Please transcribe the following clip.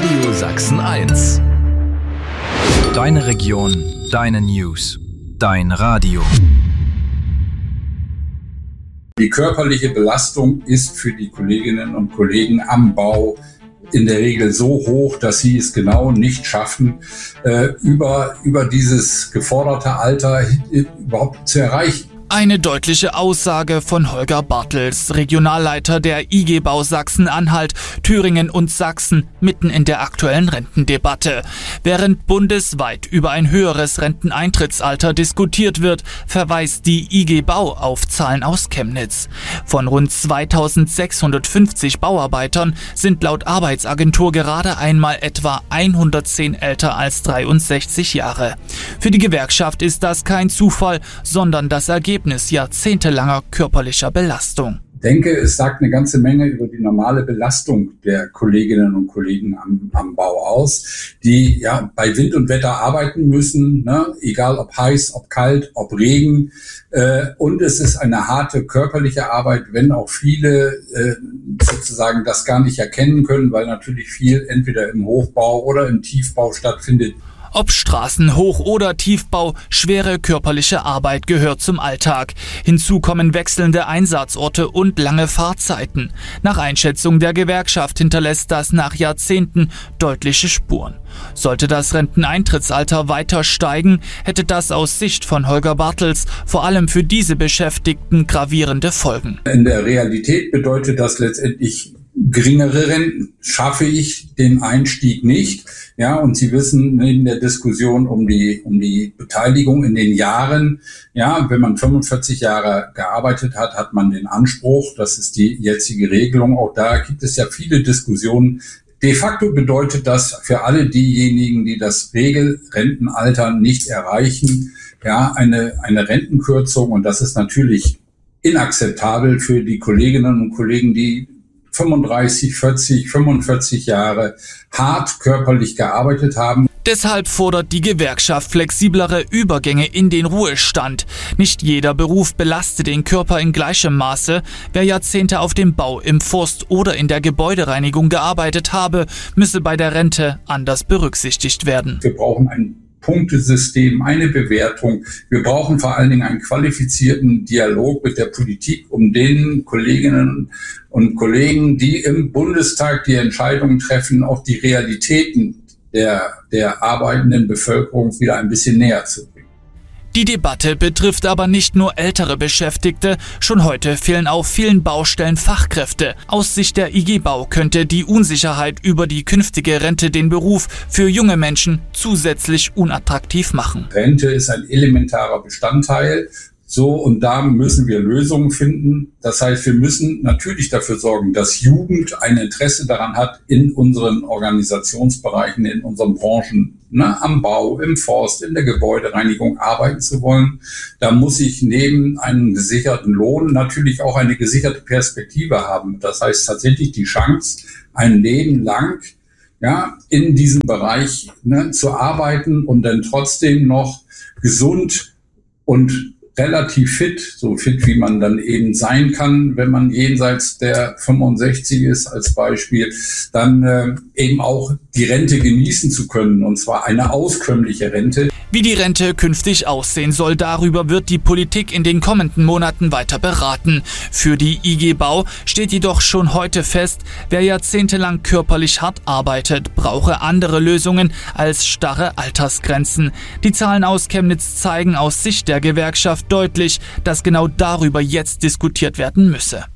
Radio Sachsen 1. Deine Region, deine News, dein Radio. Die körperliche Belastung ist für die Kolleginnen und Kollegen am Bau in der Regel so hoch, dass sie es genau nicht schaffen, über dieses geforderte Alter überhaupt zu erreichen. Eine deutliche Aussage von Holger Bartels, Regionalleiter der IG Bau Sachsen-Anhalt, Thüringen und Sachsen, mitten in der aktuellen Rentendebatte. Während bundesweit über ein höheres Renteneintrittsalter diskutiert wird, verweist die IG Bau auf Zahlen aus Chemnitz. Von rund 2650 Bauarbeitern sind laut Arbeitsagentur gerade einmal etwa 110 älter als 63 Jahre. Für die Gewerkschaft ist das kein Zufall, sondern das Ergebnis jahrzehntelanger körperlicher Belastung. Ich denke, es sagt eine ganze Menge über die normale Belastung der Kolleginnen und Kollegen am Bau aus, die ja bei Wind und Wetter arbeiten müssen, ne? Egal ob heiß, ob kalt, ob Regen. Und es ist eine harte körperliche Arbeit, wenn auch viele sozusagen das gar nicht erkennen können, weil natürlich viel entweder im Hochbau oder im Tiefbau stattfindet. Ob Straßen, Hoch- oder Tiefbau, schwere körperliche Arbeit gehört zum Alltag. Hinzu kommen wechselnde Einsatzorte und lange Fahrzeiten. Nach Einschätzung der Gewerkschaft hinterlässt das nach Jahrzehnten deutliche Spuren. Sollte das Renteneintrittsalter weiter steigen, hätte das aus Sicht von Holger Bartels vor allem für diese Beschäftigten gravierende Folgen. In der Realität bedeutet das letztendlich geringere Renten. Schaffe ich den Einstieg nicht? Ja, und Sie wissen, neben der Diskussion um die Beteiligung in den Jahren, ja, wenn man 45 Jahre gearbeitet hat, hat man den Anspruch, das ist die jetzige Regelung. Auch da gibt es ja viele Diskussionen. De facto bedeutet das für alle diejenigen, die das Regelrentenalter nicht erreichen, ja, eine Rentenkürzung. Und das ist natürlich inakzeptabel für die Kolleginnen und Kollegen, die 35, 40, 45 Jahre hart körperlich gearbeitet haben. Deshalb fordert die Gewerkschaft flexiblere Übergänge in den Ruhestand. Nicht jeder Beruf belastet den Körper in gleichem Maße. Wer Jahrzehnte auf dem Bau, im Forst oder in der Gebäudereinigung gearbeitet habe, müsse bei der Rente anders berücksichtigt werden. Wir brauchen ein Punktesystem, eine Bewertung. Wir brauchen vor allen Dingen einen qualifizierten Dialog mit der Politik, um den Kolleginnen und Kollegen, die im Bundestag die Entscheidungen treffen, auch die Realitäten der arbeitenden Bevölkerung wieder ein bisschen näher zu bringen. Die Debatte betrifft aber nicht nur ältere Beschäftigte. Schon heute fehlen auf vielen Baustellen Fachkräfte. Aus Sicht der IG Bau könnte die Unsicherheit über die künftige Rente den Beruf für junge Menschen zusätzlich unattraktiv machen. Rente ist ein elementarer Bestandteil. So, und da müssen wir Lösungen finden. Das heißt, wir müssen natürlich dafür sorgen, dass Jugend ein Interesse daran hat, in unseren Organisationsbereichen, in unseren Branchen, am Bau, im Forst, in der Gebäudereinigung arbeiten zu wollen. Da muss ich neben einem gesicherten Lohn natürlich auch eine gesicherte Perspektive haben. Das heißt tatsächlich die Chance, ein Leben lang in diesem Bereich zu arbeiten und dann trotzdem noch gesund und relativ fit, so fit wie man dann eben sein kann, wenn man jenseits der 65 ist als Beispiel, dann eben auch die Rente genießen zu können, und zwar eine auskömmliche Rente. Wie die Rente künftig aussehen soll, darüber wird die Politik in den kommenden Monaten weiter beraten. Für die IG Bau steht jedoch schon heute fest, wer jahrzehntelang körperlich hart arbeitet, brauche andere Lösungen als starre Altersgrenzen. Die Zahlen aus Chemnitz zeigen aus Sicht der Gewerkschaft deutlich, dass genau darüber jetzt diskutiert werden müsse.